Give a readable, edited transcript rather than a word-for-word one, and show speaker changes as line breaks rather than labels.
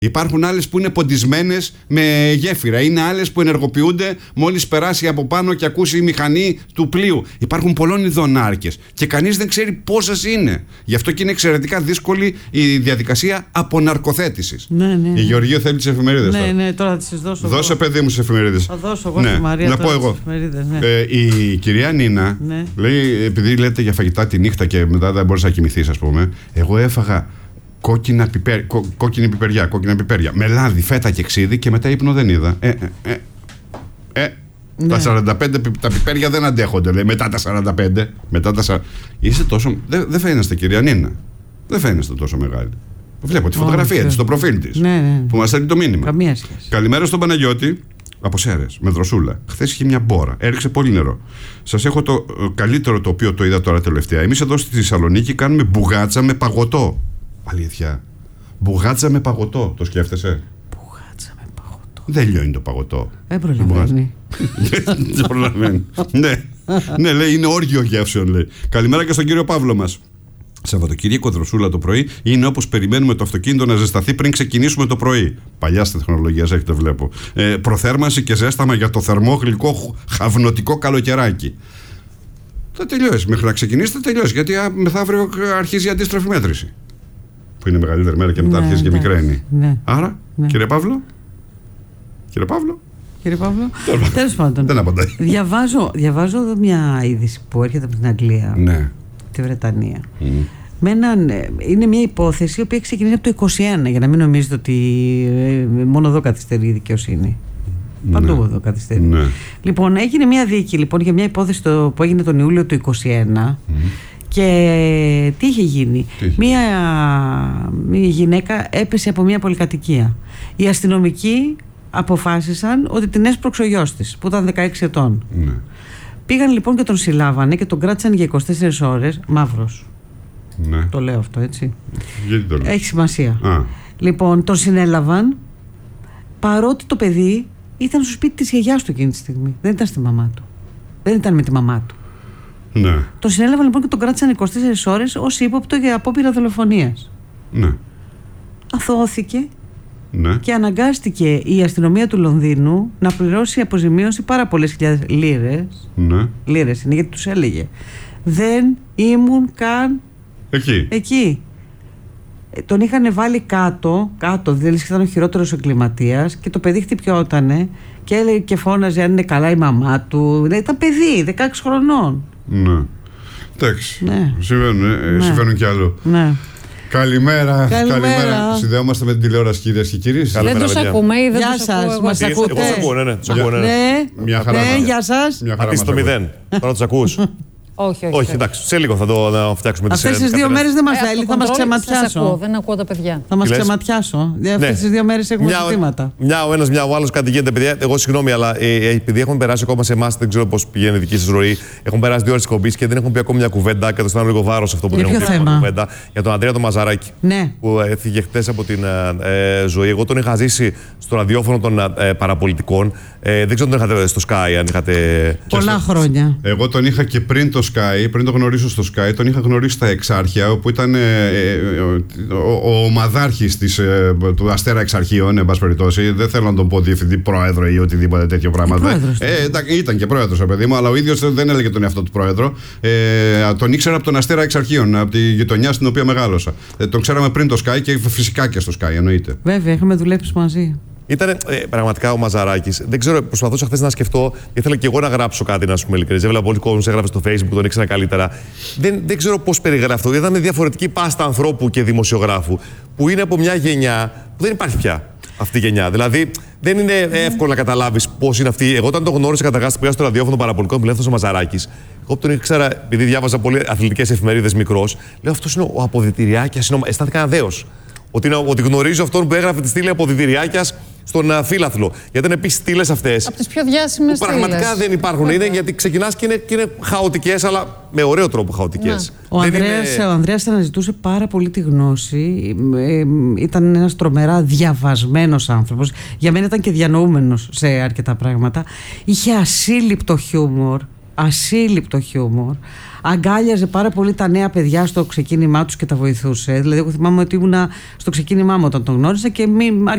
Υπάρχουν άλλες που είναι ποντισμένες με γέφυρα. Είναι άλλες που ενεργοποιούνται μόλις περάσει από πάνω και ακούσει η μηχανή του πλοίου. Υπάρχουν πολλών ειδών άρκες και κανείς δεν ξέρει πόσες είναι. Γι' αυτό και είναι εξαιρετικά δύσκολη η διαδικασία αποναρκοθέτησης.
Ναι.
Η Γεωργία θέλει τις εφημερίδες.
Ναι, τώρα θα τις δώσω.
Δώσε, παιδί μου, τις εφημερίδες.
Θα δώσω εγώ στη Μαρία.
Να πω εγώ. Η κυρία Νίνα λέει, επειδή λέτε για φαγητά τη νύχτα και μετά δεν μπορείς να κοιμηθείς, ας πούμε, εγώ έφαγα κόκκινη πιπεριά, με λάδι, φέτα και ξύδι και μετά ύπνο δεν είδα. Τα 45 τα πιπέρια δεν αντέχονται, λέει, μετά τα 45. Είστε τόσο. Δεν φαίνεστε, κυρία Νίνα. Δεν φαίνεστε τόσο μεγάλη. Βλέπω τη φωτογραφία της, το προφίλ της. Που μας στέλνει το μήνυμα.
Καμία σχέση.
Καλημέρα στον Παναγιώτη. Από Σέρρες, με δροσούλα. Χθες είχε μια μπόρα. Έριξε πολύ νερό. Σας έχω το καλύτερο το οποίο το είδα τώρα τελευταία. Εμείς εδώ στη Θεσσαλονίκη κάνουμε μπουγάτσα με παγωτό. Αλήθεια. Μπουγάτσα με παγωτό. Το σκέφτεσαι?
Μπουγάτσα με παγωτό.
Δεν λιώνει το παγωτό.
Δεν προλαβαίνει.
Δεν προλαβαίνει. Ναι, λέει, είναι όργιο γεύσεων, λέει. Καλημέρα και στον κύριο Παύλο μας. Σαββατοκύριακο δροσούλα το πρωί είναι όπως περιμένουμε το αυτοκίνητο να ζεσταθεί πριν ξεκινήσουμε το πρωί. Παλιά τεχνολογία έχετε, βλέπω. Προθέρμανση και ζέσταμα για το θερμό γλυκό χαυνοτικό καλοκαιράκι. Θα τελειώσει. Μέχρι να ξεκινήσετε, τελειώσει. Γιατί μεθαύριο αρχίζει η αντίστροφη μέτρηση. Που είναι μεγαλύτερη μέρα και μετά αρχίζει και μικραίνει. Άρα, κύριε Παύλο. Κύριε Παύλο.
Τέλος πάντων.
Δεν απαντάει.
Διαβάζω εδώ μια είδηση που έρχεται από την Αγγλία.
Ναι.
Τη Βρετανία. Είναι μια υπόθεση η οποία ξεκινήσει από το 2021, για να μην νομίζετε ότι μόνο εδώ καθυστερεί η δικαιοσύνη. Παντού εδώ καθυστερεί. Λοιπόν, έγινε μια δίκη για μια υπόθεση που έγινε τον Ιούλιο του 2021. Και τι είχε γίνει? Μια γυναίκα έπεσε από μια πολυκατοικία. Οι αστυνομικοί αποφάσισαν ότι την έσπρωξε ο γιος της, που ήταν 16 ετών. Πήγαν λοιπόν και τον συλλάβανε και τον κράτησαν για 24 ώρες. Μαύρος. Το λέω αυτό, έτσι.
Γιατί το λέω?
Έχει σημασία. Λοιπόν, τον συνέλαβαν παρότι το παιδί ήταν στο σπίτι της γιαγιάς του εκείνη τη στιγμή. Δεν ήταν στη μαμά του. Δεν ήταν με τη μαμά του. Τον συνέλαβαν λοιπόν και τον κράτησαν 24 ώρες ως ύποπτο για απόπειρα δολοφονίας. Αθωώθηκε. Και αναγκάστηκε η αστυνομία του Λονδίνου να πληρώσει αποζημίωση πάρα πολλές χιλιάδες λίρες. Λίρες είναι, γιατί τους έλεγε δεν ήμουν καν εκεί. Τον είχαν βάλει κάτω, δηλαδή ήταν ο χειρότερος εγκληματίας, και το παιδί χτυπιότανε και έλεγε και φώναζε αν είναι καλά η μαμά του. Ήταν παιδί 16 χρονών.
Εντάξει. Συμβαίνουν κι άλλο. Καλημέρα. Συνδέομαστε με την τηλεόραση, κυρίες και κύριοι.
Δεν τους ακούμε ή δεν τους ακούω?
Μας ακούτε?
Εγώ τους ακούω, ναι.
Μια χαρά.
Γεια σας.
Αφήστε το 0. Τώρα τους ακούς? Όχι, εντάξει. Σε λίγο θα το φτιάξουμε.
Αυτές τις 2 μέρες δεν μας θέλει, θα μας ξεματιάσω.
Δεν ακούω τα παιδιά.
Θα μας ξεματιάσω. Αυτές τις 2 μέρες έχουμε ζητήματα.
Μια ο ένας, μια ο άλλος, κάτι γίνεται, παιδιά. Εγώ συγγνώμη, αλλά επειδή έχουν περάσει ακόμα σε εμάς, δεν ξέρω πώς πηγαίνει η δική σας ροή. Έχουν περάσει 2 ώρες εκπομπής και δεν έχουν πει ακόμα μια κουβέντα. Και το αισθάνομαι λίγο βάρος αυτό που δεν έχουν πει μια κουβέντα. Για τον Ανδρέα τον Μαζαράκη. Που έφυγε χτες από την ζωή. Εγώ τον είχα ζήσει στο ραδιόφωνο των παραπολιτικών. Δεν ξέρω αν τον είχατε στο Sky, αν είχατε.
Πολλά χρόνια.
Εγώ τον είχα και πριν το Sky, πριν το γνωρίσω στο Sky, τον είχα γνωρίσει στα Εξάρχεια, όπου ήταν ο ομαδάρχης του Αστέρα Εξαρχείων, εν πάση περιπτώσει. Δεν θέλω να τον πω διευθυντή, πρόεδρο ή οτιδήποτε τέτοιο πράγμα. Ήταν και πρόεδρος, παιδί μου, αλλά ο ίδιος δεν έλεγε τον εαυτό του πρόεδρο. Τον ήξερα από τον Αστέρα Εξαρχείων, από τη γειτονιά στην οποία μεγάλωσα. Τον ξέραμε πριν το Sky και φυσικά και στο Sky, εννοείται.
Βέβαια, είχαμε δουλέψει μαζί.
Ήταν πραγματικά ο Μαζαράκης. Δεν ξέρω, προσπαθούσα χθες να σκεφτώ. Ήθελα και εγώ να γράψω κάτι, να πούμε ειλικρινές. Έβλεπα πολλοί κόσμος έγραφε στο Facebook, τον ήξερα καλύτερα. Δεν ξέρω πώς περιγράφω αυτό. Ήταν διαφορετική πάστα ανθρώπου και δημοσιογράφου, που είναι από μια γενιά που δεν υπάρχει πια αυτή η γενιά. Δηλαδή, δεν είναι εύκολο να καταλάβεις πώς είναι αυτή. Εγώ, όταν τον γνώρισα καταρχάς, πήγα στο ραδιόφωνο παραπολιτικών, που λέει αυτός ο Μαζαράκης. Εγώ τον ήξερα, επειδή διάβαζα πολύ αθλητικές εφημερίδες μικρός, λέω αυτός είναι ο αποδυτηριάκιας. Αισθάνθηκα αδέος. Ότι γνωρίζω αυτόν που έγραφε τη στήλη αποδυτηριάκιας στον φίλαθλο. Γιατί είναι επίσης στήλες αυτές.
Από τις πιο διάσημες στήλες.
Πραγματικά δεν υπάρχουν. Είναι γιατί ξεκινάς και είναι χαοτικές, αλλά με ωραίο τρόπο χαοτικές.
Ο Ανδρέας αναζητούσε πάρα πολύ τη γνώση. Ήταν ένας τρομερά διαβασμένος άνθρωπος. Για μένα ήταν και διανοούμενος σε αρκετά πράγματα. Είχε ασύλληπτο χιούμορ. Αγκάλιαζε πάρα πολύ τα νέα παιδιά στο ξεκίνημά τους και τα βοηθούσε. Δηλαδή, εγώ θυμάμαι ότι ήμουνα στο ξεκίνημά μου όταν τον γνώρισα και